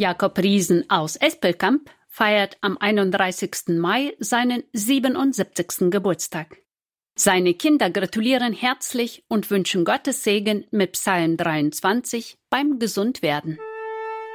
Jakob Riesen aus Espelkamp feiert am 31. Mai seinen 77. Geburtstag. Seine Kinder gratulieren herzlich und wünschen Gottes Segen mit Psalm 23 beim Gesundwerden.